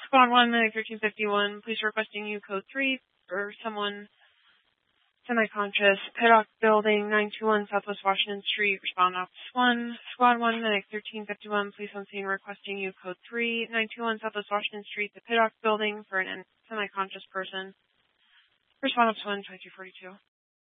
Squad 1, Medic 1351, police requesting you code 3 for someone semi-conscious. Paddock Building, 921 Southwest Washington Street, respond Office 1. Squad 1, Medic 1351, police on scene requesting you code 3, 921 Southwest Washington Street, the Paddock Building for an semi-conscious person. Respond Office 1, 2242.